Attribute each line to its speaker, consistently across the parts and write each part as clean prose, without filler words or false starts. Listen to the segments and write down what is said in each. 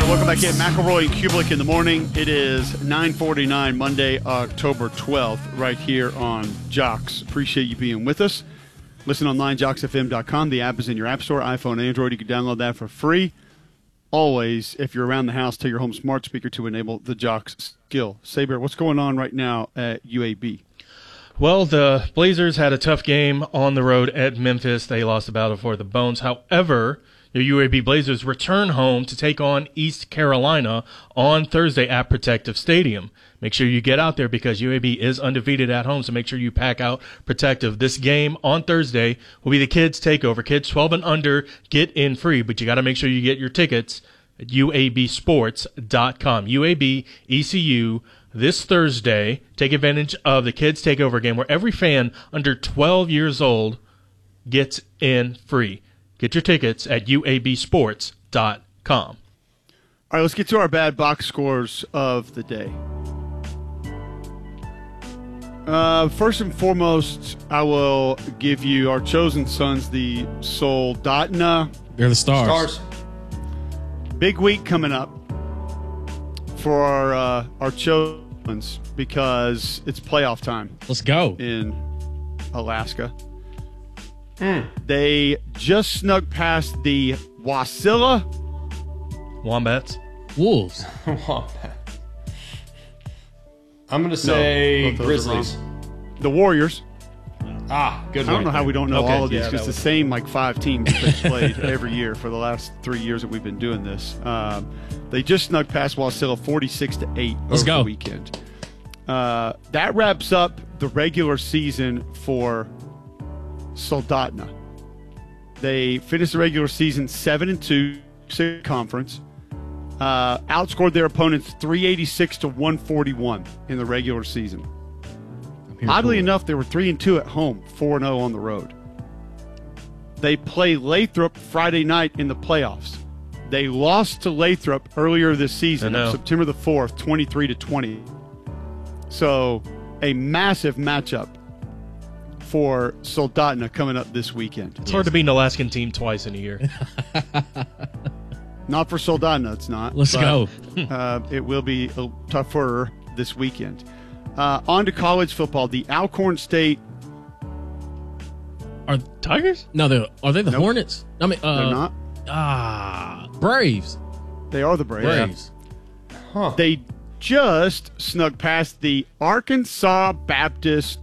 Speaker 1: welcome back in. McElroy and Kublik in the morning. It is 9:49, Monday, October 12th, right here on Jocks. Appreciate you being with us. Listen online, jocksfm.com. The app is in your app store, iPhone, Android. You can download that for free. Always, if you're around the house, tell your home smart speaker to enable the Jocks skill. Saber, what's going on right now at UAB?
Speaker 2: Well, the Blazers had a tough game on the road at Memphis. They lost a battle for the Bones. However, the UAB Blazers return home to take on East Carolina on Thursday at Protective Stadium. Make sure you get out there because UAB is undefeated at home, so make sure you pack out Protective. This game on Thursday will be the Kids Takeover. Kids 12 and under get in free, but you got to make sure you get your tickets at uabsports.com. UAB ECU this Thursday. Take advantage of the Kids Takeover game where every fan under 12 years old gets in free. Get your tickets at uabsports.com. All
Speaker 1: right, let's get to our bad box scores of the day. First and foremost, I will give you our chosen sons, the Soldotna.
Speaker 3: They're the Stars.
Speaker 1: Big week coming up for our chosen ones because it's playoff time.
Speaker 3: Let's go.
Speaker 1: In Alaska. They just snuck past the Wasilla
Speaker 2: Wombats.
Speaker 3: Wolves.
Speaker 4: Wombats. I'm going to say Grizzlies.
Speaker 1: The Warriors.
Speaker 4: Good one.
Speaker 1: I don't know how we don't know all of these because
Speaker 2: that
Speaker 1: the same like 5 teams have played every year for the last 3 years that we've been doing this. They just snuck past Wasilla 46-8 over the weekend. That wraps up the regular season for Soldotna. They finished the regular season 7-2 conference. Outscored their opponents 386-141 in the regular season. Oddly enough, they were 3-2 at home, 4-0 on the road. They play Lathrop Friday night in the playoffs. They lost to Lathrop earlier this season, September the 4th, 23-20. So a massive matchup for Soldotna coming up this weekend.
Speaker 2: It's hard to beat an Alaskan team twice in a year.
Speaker 1: Not for Soldotna, it's not.
Speaker 3: Let's go.
Speaker 1: It will be tougher this weekend. On to college football. The Alcorn State.
Speaker 3: Are
Speaker 2: Tigers?
Speaker 3: No, are they the Hornets? I mean,
Speaker 1: they're not.
Speaker 3: Braves.
Speaker 1: They are the Braves.
Speaker 4: Huh.
Speaker 1: They just snuck past the Arkansas Baptist.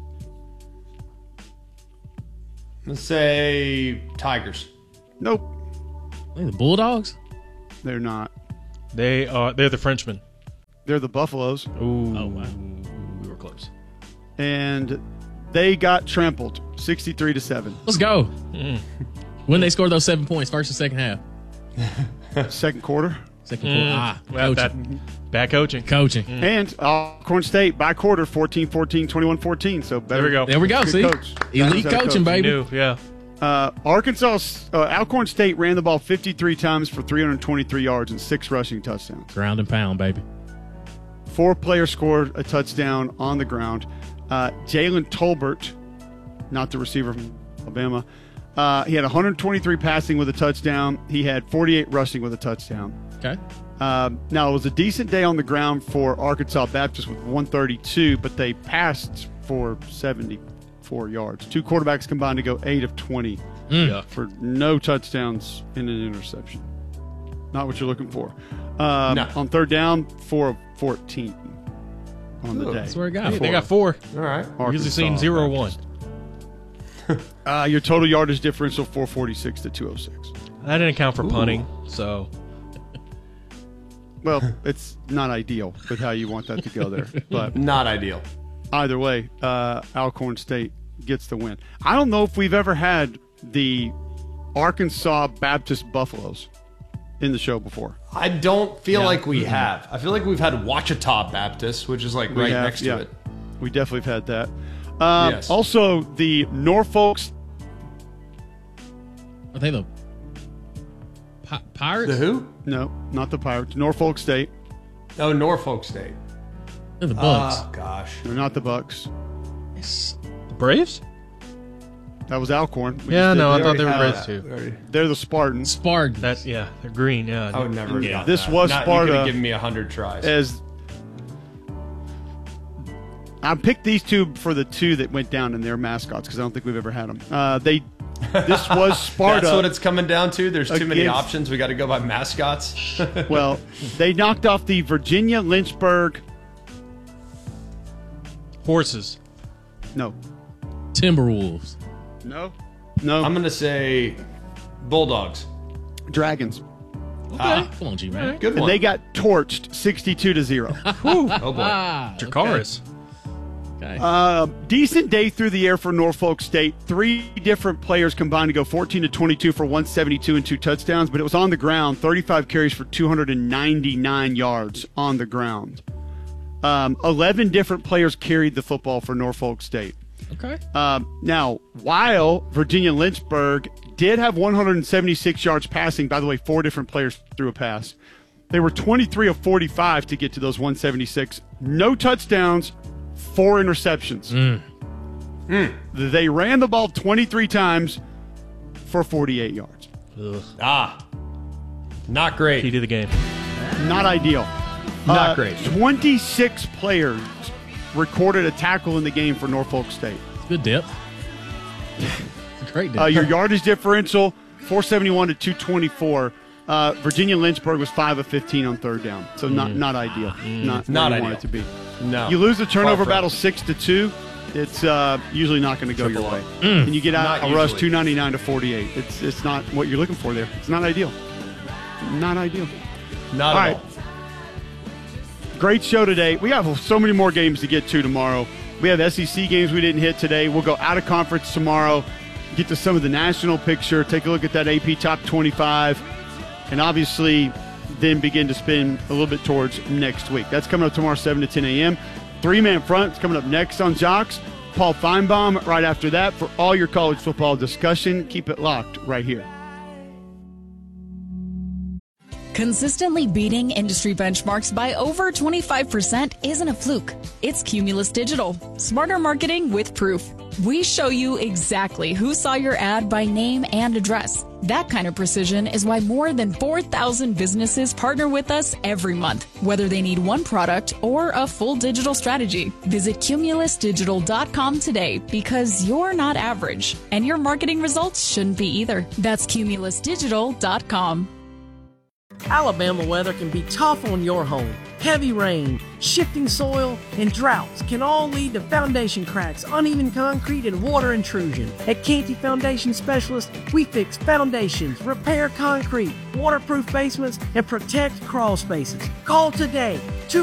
Speaker 4: Let's say Tigers.
Speaker 1: Nope.
Speaker 3: Are they the Bulldogs?
Speaker 1: They're not.
Speaker 2: They're the Frenchmen.
Speaker 1: They're the Buffaloes.
Speaker 2: Ooh.
Speaker 3: Oh, wow.
Speaker 2: We were close.
Speaker 1: And they got trampled 63-7.
Speaker 3: Let's go. When they scored those 7 points, first and second half.
Speaker 1: Second quarter.
Speaker 3: Second quarter.
Speaker 2: Well, bad coaching.
Speaker 1: And Alcorn State by quarter 14-14, 21-14. So better.
Speaker 2: There we go.
Speaker 3: See?
Speaker 1: Coach.
Speaker 3: Elite coaching, baby.
Speaker 2: Yeah.
Speaker 1: Alcorn State ran the ball 53 times for 323 yards and 6 rushing touchdowns.
Speaker 3: Ground and pound, baby.
Speaker 1: 4 players scored a touchdown on the ground. Jalen Tolbert, not the receiver from Alabama, he had 123 passing with a touchdown. He had 48 rushing with a touchdown.
Speaker 3: Okay.
Speaker 1: Now, it was a decent day on the ground for Arkansas Baptist with 132, but they passed for 74 yards. 2 quarterbacks combined to go 8 of 20 for no touchdowns and an interception. Not what you're looking for.
Speaker 4: No.
Speaker 1: On third down, 4 of 14 on the day.
Speaker 3: That's where it got.
Speaker 2: They got 4.
Speaker 4: All right.
Speaker 2: Usually seen 0 or 1.
Speaker 1: Your total yardage differential 446 to 206.
Speaker 2: That didn't account for punting, so.
Speaker 1: Well, it's not ideal with how you want that to go there, but
Speaker 4: Not ideal.
Speaker 1: either way, Alcorn State gets the win. I don't know if we've ever had the Arkansas Baptist Buffaloes in the show before.
Speaker 4: I don't feel like we have. I feel like we've had Ouachita Baptist, which is like right next to it.
Speaker 1: We definitely have had that.
Speaker 4: Yes.
Speaker 1: Also, the Norfolk.
Speaker 3: Are they the Pirates?
Speaker 4: The who?
Speaker 1: No, not the Pirates. Norfolk State.
Speaker 4: Oh, Norfolk State.
Speaker 3: They're the Bucks.
Speaker 4: Oh, gosh.
Speaker 1: They're not the Bucks.
Speaker 2: The Braves?
Speaker 1: That was Alcorn.
Speaker 2: I thought they were Reds too.
Speaker 1: They're the Spartans.
Speaker 3: Spartans.
Speaker 2: They're green. Yeah,
Speaker 4: I would never.
Speaker 1: Yeah, this was Sparta.
Speaker 4: You could have given me 100 tries.
Speaker 1: As I picked these two for the two that went down in their mascots because I don't think we've ever had them. This was Sparta.
Speaker 4: That's what it's coming down to. There's too many options. We got to go by mascots.
Speaker 1: Well, they knocked off the Virginia Lynchburg
Speaker 2: Horses.
Speaker 1: No.
Speaker 3: Timberwolves.
Speaker 1: No.
Speaker 4: I'm gonna say Bulldogs.
Speaker 1: Dragons.
Speaker 3: Okay. Come on, G-Man.
Speaker 4: Good one.
Speaker 1: And they got torched 62-0.
Speaker 4: Oh boy.
Speaker 2: Jakaris.
Speaker 3: Okay.
Speaker 1: Decent day through the air for Norfolk State. 3 different players combined to go 14-22 for 172 and 2 touchdowns, but it was on the ground. 35 carries for 299 yards on the ground. 11 different players carried the football for Norfolk State.
Speaker 3: Okay.
Speaker 1: Now, while Virginia Lynchburg did have 176 yards passing, by the way, 4 different players threw a pass. They were 23 of 45 to get to those 176. No touchdowns, 4 interceptions. They ran the ball 23 times for 48 yards.
Speaker 4: Not great.
Speaker 2: Key to the game.
Speaker 1: Not ideal.
Speaker 4: Not great.
Speaker 1: 26 players recorded a tackle in the game for Norfolk State.
Speaker 3: It's a good dip. Great dip.
Speaker 1: Your yardage differential, 471 to 224. Virginia Lynchburg was 5 of 15 on third down, so not ideal. Not where you want it to be.
Speaker 4: No.
Speaker 1: You lose the turnover battle 6-2. It's usually not going to go your way, and you get out a rush 299 to 48. It's not what you're looking for there. It's not ideal. Not ideal.
Speaker 4: Not at all.
Speaker 1: Great show today. We have so many more games to get to tomorrow. We have SEC games we didn't hit today. We'll go out of conference tomorrow, get to some of the national picture, take a look at that AP Top 25, and obviously then begin to spin a little bit towards next week. That's coming up tomorrow, 7 to 10 a.m. 3-Man Front is coming up next on Jocks. Paul Feinbaum right after that for all your college football discussion. Keep it locked right here.
Speaker 5: Consistently beating industry benchmarks by over 25% isn't a fluke. It's Cumulus Digital. Smarter marketing with proof. We show you exactly who saw your ad by name and address. That kind of precision is why more than 4,000 businesses partner with us every month, whether they need one product or a full digital strategy. Visit cumulusdigital.com today because you're not average, and your marketing results shouldn't be either. That's cumulusdigital.com.
Speaker 6: Alabama weather can be tough on your home. Heavy rain, shifting soil, and droughts can all lead to foundation cracks, uneven concrete, and water intrusion. At Canty Foundation Specialists, we fix foundations, repair concrete, waterproof basements, and protect crawl spaces. Call today,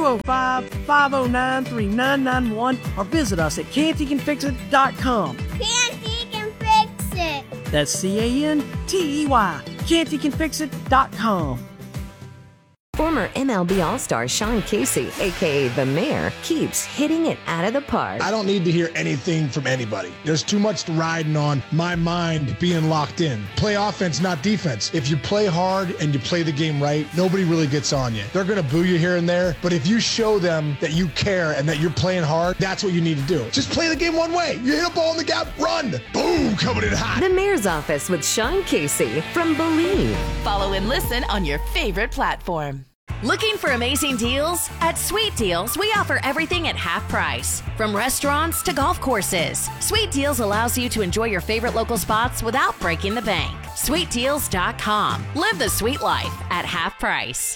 Speaker 6: 205-509-3991, or visit us at cantycanfixit.com.
Speaker 7: Canty can fix it.
Speaker 6: That's CANTEY, cantycanfixit.com.
Speaker 8: Former MLB All-Star Sean Casey, a.k.a. The Mayor, keeps hitting it out of the park.
Speaker 9: I don't need to hear anything from anybody. There's too much riding on my mind being locked in. Play offense, not defense. If you play hard and you play the game right, nobody really gets on you. They're going to boo you here and there, but if you show them that you care and that you're playing hard, that's what you need to do. Just play the game one way. You hit a ball in the gap, run. Boom, coming in hot.
Speaker 8: The Mayor's Office with Sean Casey from Believe.
Speaker 10: Follow and listen on your favorite platform. Looking for amazing deals? At Sweet Deals, we offer everything at half price. From restaurants to golf courses, Sweet Deals allows you to enjoy your favorite local spots without breaking the bank. SweetDeals.com. Live the sweet life at half price.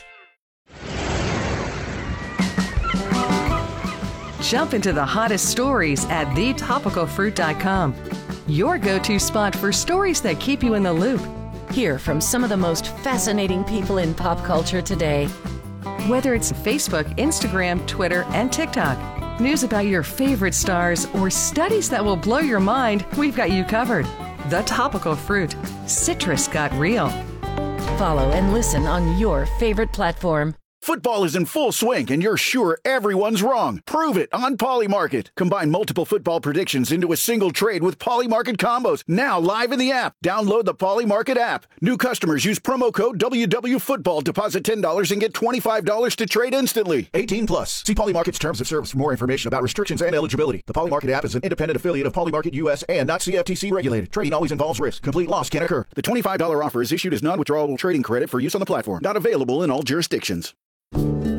Speaker 11: Jump into the hottest stories at thetopicalfruit.com. Your go-to spot for stories that keep you in the loop.
Speaker 8: Hear from some of the most fascinating people in pop culture today.
Speaker 11: Whether it's Facebook, Instagram, Twitter, and TikTok, news about your favorite stars, or studies that will blow your mind, we've got you covered. The Topical Fruit. Citrus got real.
Speaker 8: Follow and listen on your favorite platform.
Speaker 12: Football is in full swing, and you're sure everyone's wrong. Prove it on Polymarket. Combine multiple football predictions into a single trade with Polymarket combos. Now live in the app. Download the Polymarket app. New customers use promo code WWFootball. Deposit $10 and get $25 to trade instantly. 18 plus. See Polymarket's terms of service for more information about restrictions and eligibility. The Polymarket app is an independent affiliate of Polymarket US and not CFTC regulated. Trading always involves risk. Complete loss can occur. The $25 offer is issued as non-withdrawable trading credit for use on the platform. Not available in all jurisdictions.